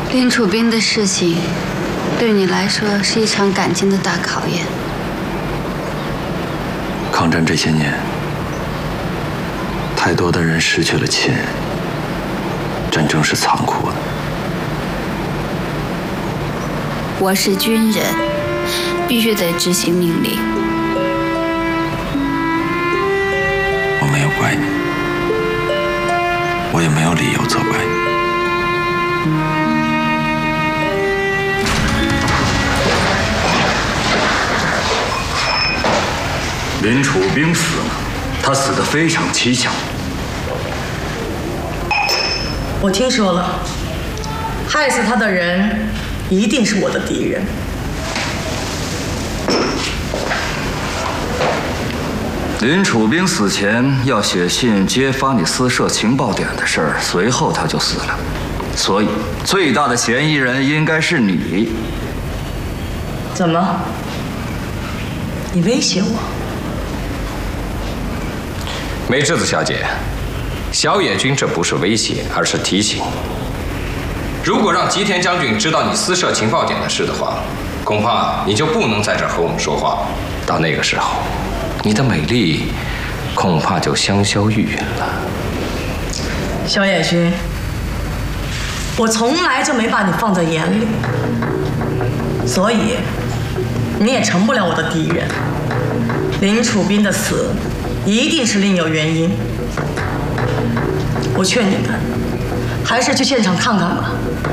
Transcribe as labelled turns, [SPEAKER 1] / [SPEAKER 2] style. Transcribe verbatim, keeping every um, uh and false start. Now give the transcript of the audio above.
[SPEAKER 1] 林楚斌的事情，对你来说是一场感情的大考验。
[SPEAKER 2] 抗战这些年，太多的人失去了亲人，战争是残酷的。
[SPEAKER 1] 我是军人，必须得执行命令。
[SPEAKER 2] 我没有怪你，我也没有理由责怪你。
[SPEAKER 3] 林楚斌死了，他死得非常蹊跷。
[SPEAKER 4] 我听说了，害死他的人一定是我的敌人。
[SPEAKER 3] 林楚斌死前要写信揭发你私设情报点的事儿，随后他就死了，所以最大的嫌疑人应该是你。
[SPEAKER 4] 怎么？你威胁我？
[SPEAKER 5] 梅枝子小姐，小野君这不是威胁，而是提醒。如果让吉田将军知道你私设情报点的事的话，恐怕你就不能在这儿和我们说话。到那个时候，你的美丽恐怕就香消玉殒了。
[SPEAKER 4] 小野君，我从来就没把你放在眼里，所以你也成不了我的敌人。林楚斌的死一定是另有原因。我劝你们，还是去现场看看吧。